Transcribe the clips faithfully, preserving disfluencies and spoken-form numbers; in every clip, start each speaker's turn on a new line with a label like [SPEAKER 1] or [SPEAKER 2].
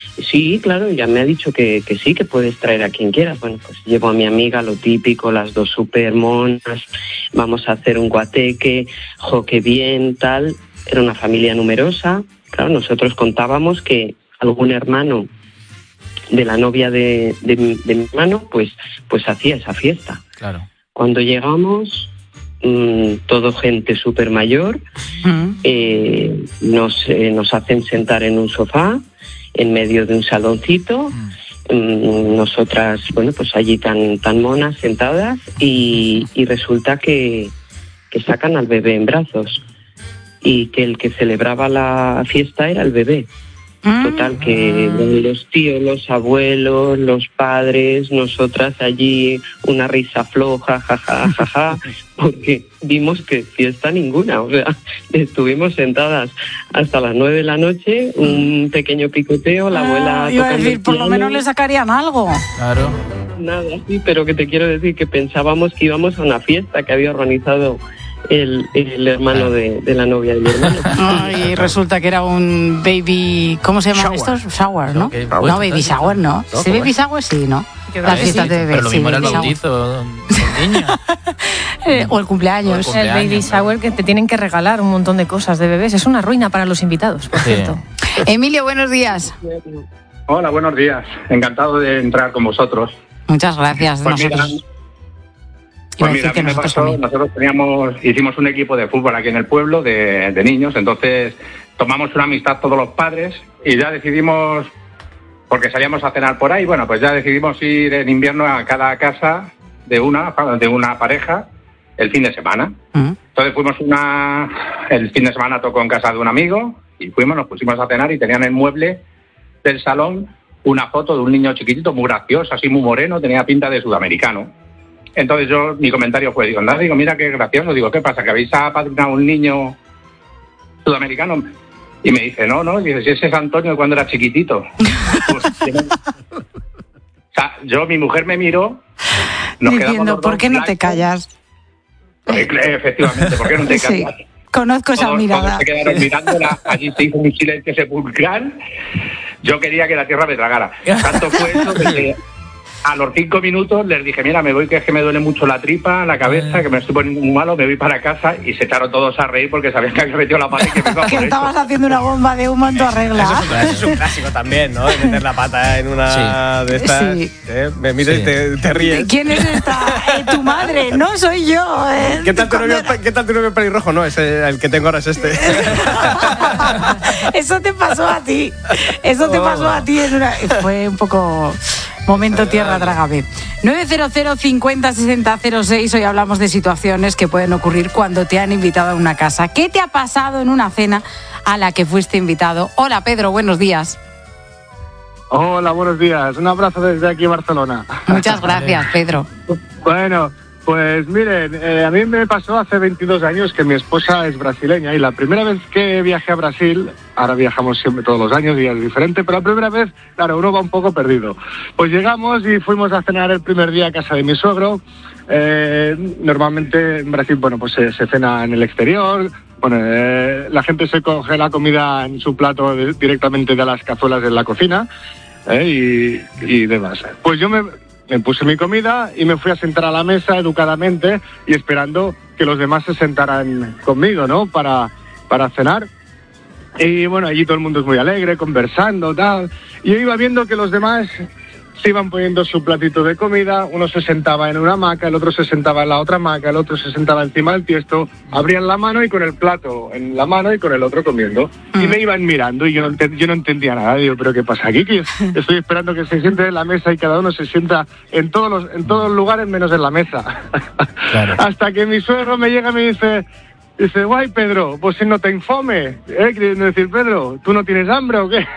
[SPEAKER 1] Sí, claro, ya me ha dicho que, que sí, que puedes traer a quien quieras. Bueno, pues llevo a mi amiga, lo típico, las dos super monas, vamos a hacer un guateque, jo, qué bien, tal. Era una familia numerosa. Claro, nosotros contábamos que algún hermano de la novia de, de, de mi hermano, pues, pues hacía esa fiesta.
[SPEAKER 2] Claro.
[SPEAKER 1] Cuando llegamos, mmm, todo gente súper mayor, uh-huh. eh, nos, eh, nos hacen sentar en un sofá, en medio de un saloncito, uh-huh. mmm, nosotras, bueno, pues allí tan, tan monas sentadas, y, y resulta que, que sacan al bebé en brazos, y que el que celebraba la fiesta era el bebé. Total, que los tíos, los abuelos, los padres, nosotras allí una risa floja, jaja, jaja, porque vimos que fiesta ninguna, o sea, estuvimos sentadas hasta las nueve de la noche, un pequeño picoteo, la abuela
[SPEAKER 3] ah, iba
[SPEAKER 1] tocando
[SPEAKER 3] a decir,
[SPEAKER 1] el
[SPEAKER 3] por
[SPEAKER 1] piano.
[SPEAKER 3] lo menos le sacarían algo.
[SPEAKER 2] Claro.
[SPEAKER 1] Nada, sí, pero que te quiero decir que pensábamos que íbamos a una fiesta que había organizado El, el hermano de, de la novia de mi hermano.
[SPEAKER 3] Ah, y resulta que era un baby... ¿Cómo se llaman estos? Shower, ¿no? Okay, no, baby shower no. no ¿Sí, baby shower? Sí, ¿no? Las fiestas de bebé.
[SPEAKER 2] Pero lo mismo
[SPEAKER 3] sí,
[SPEAKER 2] era el bautizo del niño.
[SPEAKER 3] eh, o el cumpleaños.
[SPEAKER 4] O el, cumpleaños, el baby shower, que te tienen que regalar un montón de cosas de bebés. Es una ruina para los invitados, por sí. cierto.
[SPEAKER 3] Emilio, buenos días.
[SPEAKER 5] Hola, buenos días. Encantado de entrar con vosotros.
[SPEAKER 3] Muchas gracias.
[SPEAKER 5] Pues mira, Pues mira, que me pasó, nosotros teníamos, hicimos un equipo de fútbol aquí en el pueblo de, de niños, entonces tomamos una amistad todos los padres y ya decidimos, porque salíamos a cenar por ahí, bueno, pues ya decidimos ir en invierno a cada casa de una, de una pareja el fin de semana. Uh-huh. Entonces fuimos una, el fin de semana tocó en casa de un amigo y fuimos, nos pusimos a cenar y tenían en el mueble del salón una foto de un niño chiquitito muy gracioso, así muy moreno, tenía pinta de sudamericano. Entonces yo, mi comentario fue, digo, nada, digo, mira qué gracioso, digo, ¿qué pasa? ¿Que habéis apadrinado a un niño sudamericano? Y me dice, no, no, dice, si ese es Antonio cuando era chiquitito. Pues, o sea, yo, mi mujer me miró, nos
[SPEAKER 3] diciendo, ¿por qué no te callas?
[SPEAKER 5] Eh, efectivamente, ¿por qué no te callas?
[SPEAKER 3] Sí, conozco esa
[SPEAKER 5] todos,
[SPEAKER 3] mirada.
[SPEAKER 5] Todos se quedaron mirándola, allí se hizo un silencio sepulcral, yo quería que la tierra me tragara. Tanto fue eso que... A los cinco minutos les dije, mira, me voy, que es que me duele mucho la tripa, la cabeza, que me estoy poniendo muy malo, me voy para casa, y se echaron todos a reír porque sabían que había metido la pata y que me iba por
[SPEAKER 3] que
[SPEAKER 5] eso.
[SPEAKER 3] estabas haciendo una bomba de humo en tu arregla.
[SPEAKER 6] Eso es, un, eso es un clásico también, ¿no? De meter la pata en una sí. de estas. Sí. ¿eh? Me miras sí. y te, te ríes.
[SPEAKER 3] ¿Quién es esta? Eh, tu madre, no soy yo. Eh.
[SPEAKER 6] ¿Qué tal tu novio, ¿qué tal tu novio pelirrojo? No, ese, el que tengo ahora es este.
[SPEAKER 3] Eso te pasó a ti. Eso te pasó a ti. En una... Fue un poco... Momento tierra, trágame. nueve cero cero cincuenta sesenta cero seis. Hoy hablamos de situaciones que pueden ocurrir cuando te han invitado a una casa. ¿Qué te ha pasado en una cena a la que fuiste invitado? Hola, Pedro, buenos días.
[SPEAKER 7] Hola, buenos días. Un abrazo desde aquí, Barcelona.
[SPEAKER 3] Muchas gracias, Pedro.
[SPEAKER 7] Bueno, pues miren, eh, a mí me pasó hace veintidós años que mi esposa es brasileña y la primera vez que viajé a Brasil, ahora viajamos siempre todos los años y es diferente, pero la primera vez, claro, uno va un poco perdido. Pues llegamos y fuimos a cenar el primer día a casa de mi suegro. Eh, normalmente en Brasil, bueno, pues se, se cena en el exterior. Bueno, eh, la gente se coge la comida en su plato de, directamente de las cazuelas de la cocina eh, y, y demás. Pues yo me... Me puse mi comida y me fui a sentar a la mesa educadamente y esperando que los demás se sentaran conmigo, ¿no? Para, para cenar. Y bueno, allí todo el mundo es muy alegre, conversando, tal. Y yo iba viendo que los demás se iban poniendo su platito de comida, uno se sentaba en una hamaca, el otro se sentaba en la otra hamaca, el otro se sentaba encima del tiesto, abrían la mano y con el plato en la mano y con el otro comiendo. Mm. Y me iban mirando y yo no, ent- yo no entendía nada. Digo, ¿pero qué pasa aquí? Que estoy esperando que se sienten en la mesa y cada uno se sienta en todos los, en todos los lugares menos en la mesa. Claro. Hasta que mi suegro me llega y me dice... Dice, guay, Pedro, pues si no te infome, ¿eh? Queriendo decir, Pedro, ¿tú no tienes hambre o qué?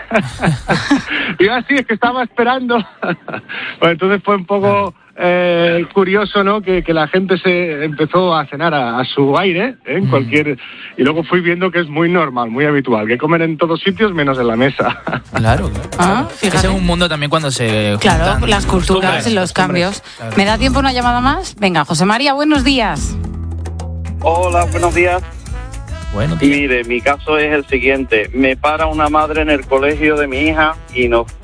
[SPEAKER 7] Y yo, así es que estaba esperando. Bueno, entonces fue un poco eh, curioso, ¿no? Que, que la gente se empezó a cenar a, a su aire, ¿eh? En cualquier... Y luego fui viendo que es muy normal, muy habitual, que comen en todos sitios menos en la mesa.
[SPEAKER 2] Claro, claro.
[SPEAKER 3] Ah,
[SPEAKER 2] fíjate. Es un mundo también cuando se
[SPEAKER 3] Claro,
[SPEAKER 2] juntan
[SPEAKER 3] las culturas, los cambios. Claro. ¿Me da tiempo una llamada más? Venga, José María, buenos días.
[SPEAKER 8] Hola, buenos días.
[SPEAKER 2] Bueno,
[SPEAKER 8] mire, mi caso es el siguiente. Me para una madre en el colegio de mi hija y nos